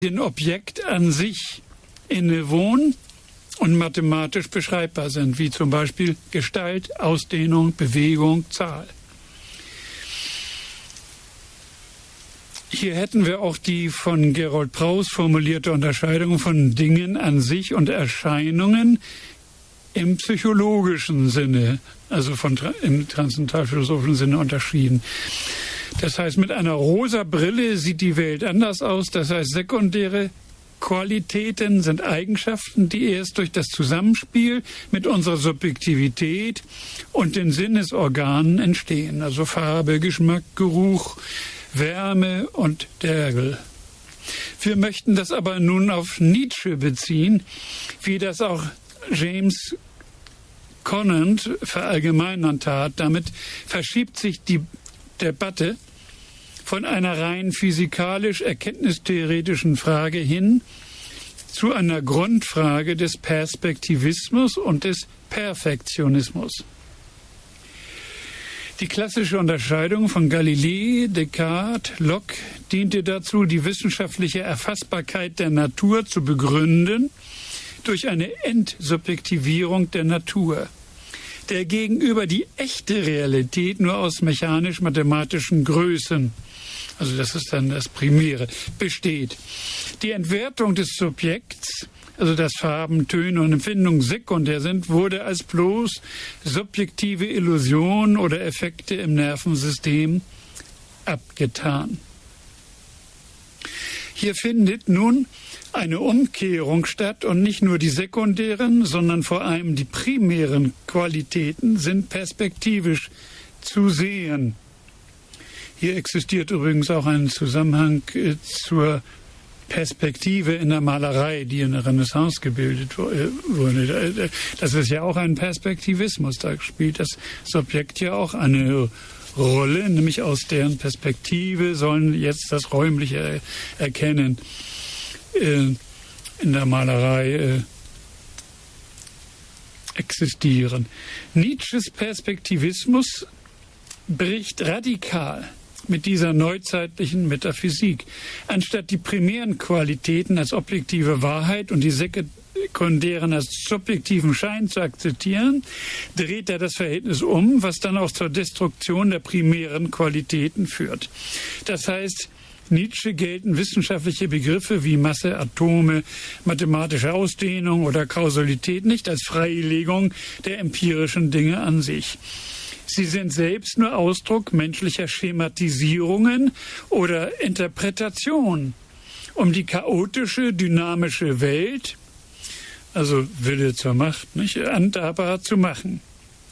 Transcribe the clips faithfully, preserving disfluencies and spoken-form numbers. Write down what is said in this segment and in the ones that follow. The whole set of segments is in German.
dem Objekt an sich innewohnen und mathematisch beschreibbar sind, wie zum Beispiel Gestalt, Ausdehnung, Bewegung, Zahl. Hier hätten wir auch die von Gerold Prauß formulierte Unterscheidung von Dingen an sich und Erscheinungen im psychologischen Sinne, also von, im transzendentalphilosophischen Sinne unterschieden. Das heißt, mit einer rosa Brille sieht die Welt anders aus. Das heißt, sekundäre Qualitäten sind Eigenschaften, die erst durch das Zusammenspiel mit unserer Subjektivität und den Sinnesorganen entstehen. Also Farbe, Geschmack, Geruch, Wärme und dergel. Wir möchten das aber nun auf Nietzsche beziehen, wie das auch James Conant verallgemeinert hat. Damit verschiebt sich die Debatte von einer rein physikalisch-erkenntnistheoretischen Frage hin zu einer Grundfrage des Perspektivismus und des Perfektionismus. Die klassische Unterscheidung von Galilei, Descartes, Locke diente dazu, die wissenschaftliche Erfassbarkeit der Natur zu begründen durch eine Entsubjektivierung der Natur, der gegenüber die echte Realität nur aus mechanisch-mathematischen Größen, also das ist dann das Primäre, besteht. Die Entwertung des Subjekts, also dass Farben, Töne und Empfindungen sekundär sind, wurde als bloß subjektive Illusion oder Effekte im Nervensystem abgetan. Hier findet nun eine Umkehrung statt und nicht nur die sekundären, sondern vor allem die primären Qualitäten sind perspektivisch zu sehen. Hier existiert übrigens auch ein Zusammenhang äh, zur Perspektive in der Malerei, die in der Renaissance gebildet wurde. Das ist ja auch ein Perspektivismus. Da spielt das Subjekt ja auch eine Rolle, nämlich aus deren Perspektive sollen jetzt das Räumliche erkennen. In der Malerei existieren. Nietzsches Perspektivismus bricht radikal mit dieser neuzeitlichen Metaphysik. Anstatt die primären Qualitäten als objektive Wahrheit und die sekundären als subjektiven Schein zu akzeptieren, dreht er das Verhältnis um, was dann auch zur Destruktion der primären Qualitäten führt. Das heißt, Nietzsche gelten wissenschaftliche Begriffe wie Masse, Atome, mathematische Ausdehnung oder Kausalität nicht als Freilegung der empirischen Dinge an sich. Sie sind selbst nur Ausdruck menschlicher Schematisierungen oder Interpretationen, um die chaotische, dynamische Welt, also Wille zur Macht, nicht, handhabbar zu machen.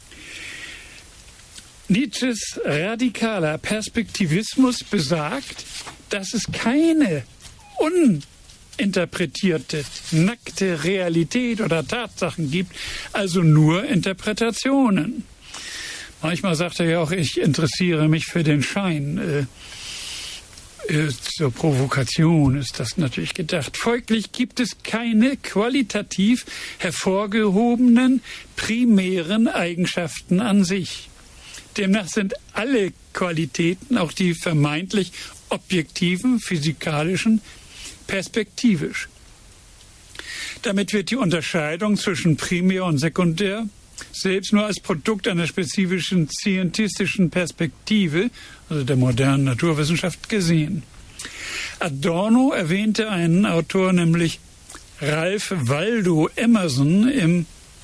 Nietzsches radikaler Perspektivismus besagt, dass es keine uninterpretierte, nackte Realität oder Tatsachen gibt, also nur Interpretationen. Manchmal sagt er ja auch, ich interessiere mich für den Schein. Äh, äh, zur Provokation ist das natürlich gedacht. Folglich gibt es keine qualitativ hervorgehobenen primären Eigenschaften an sich. Demnach sind alle Qualitäten, auch die vermeintlich objektiven, physikalischen, perspektivisch. Damit wird die Unterscheidung zwischen primär und sekundär selbst nur als Produkt einer spezifischen scientistischen Perspektive, also der modernen Naturwissenschaft, gesehen. Adorno erwähnte einen Autor, nämlich Ralph Waldo Emerson im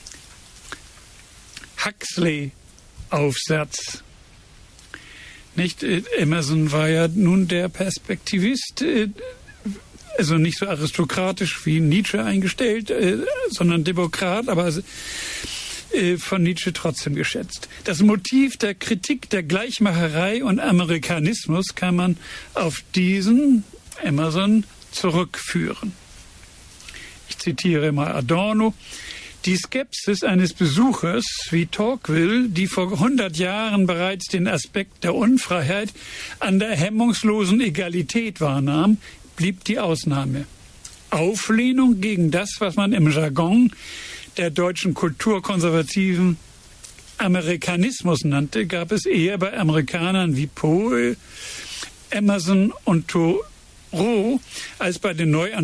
Huxley-Aufsatz. Nicht? Emerson war ja nun der Perspektivist, also nicht so aristokratisch wie Nietzsche eingestellt, sondern Demokrat, aber von Nietzsche trotzdem geschätzt. Das Motiv der Kritik der Gleichmacherei und Amerikanismus kann man auf diesen Emerson zurückführen. Ich zitiere mal Adorno. Die Skepsis eines Besuchers wie Tocqueville, die vor hundert Jahren bereits den Aspekt der Unfreiheit an der hemmungslosen Egalität wahrnahm, blieb die Ausnahme. Auflehnung gegen das, was man im Jargon der deutschen kulturkonservativen Amerikanismus nannte, gab es eher bei Amerikanern wie Poe, Emerson und Thoreau als bei den neu